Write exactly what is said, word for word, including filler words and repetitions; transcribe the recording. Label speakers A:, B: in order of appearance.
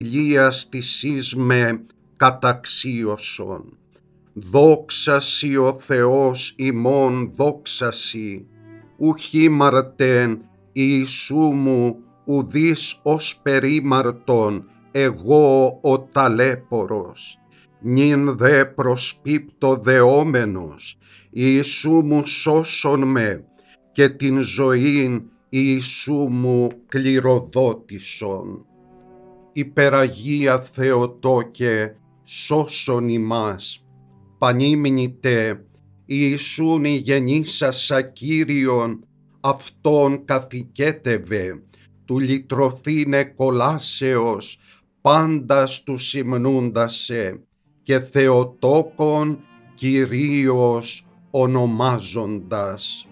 A: ηλίας της με καταξίωσον. Δόξασι ο Θεός ημών δόξασι, ουχ ήμαρτεν Ιησού μου ουδείς ως περίμαρτον εγώ ο ταλέπορος. Νυν δε προσπίπτω δεόμενος, Ιησού μου σώσον με, και την ζωήν Ιησού μου κληροδότησον. Υπεραγία Θεοτόκε, σώσον ημάς. Πανήμνητε, Ιησούν γεννήσασα Κύριον, αυτόν καθηκέτευε, του λυτρωθήνε κολάσεως, πάντας του συμνούντασε, και Θεοτόκον Κυρίως ονομάζοντας.